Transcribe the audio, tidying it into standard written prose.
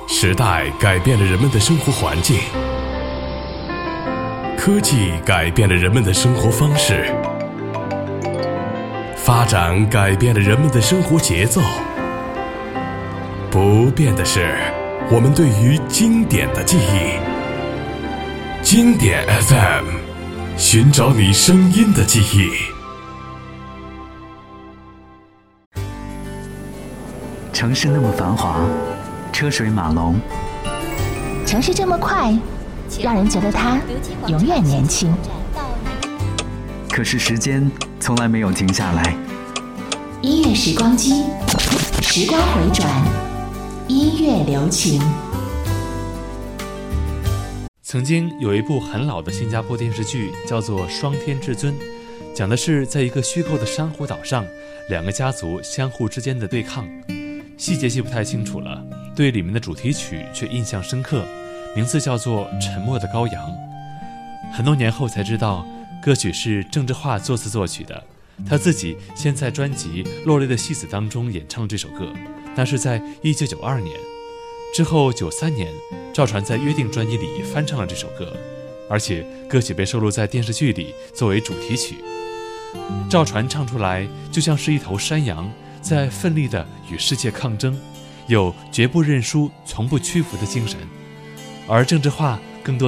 时代改变了人们的生活环境，科技改变了人们的生活方式，发展改变了人们的生活节奏。不变的是我们对于经典的记忆。经典 FM， 寻找你声音的记忆。 城市那么繁华，车水马龙， 城市这么快，让人觉得它永远年轻。 可是时间从来没有停下来。 音乐时光机，时光回转，音乐留情。 曾经有一部很老的新加坡电视剧叫做《双天至尊》，讲的是在一个虚构的珊瑚岛上，两个家族相互之间的对抗。细节记不太清楚了，对里面的主题曲却印象深刻，名字叫做《沉默的羔羊》。很多年后才知道，歌曲是郑智化作词作曲的，他自己先在专辑《落泪的戏子》当中演唱了这首歌，那是在1992年。之后93年，赵传在《约定》专辑里翻唱了这首歌，而且歌曲被收录在电视剧里作为主题曲。赵传唱出来就像是一头山羊，在奋力地与世界抗争，有绝不认输、从不屈服的精神。而郑智化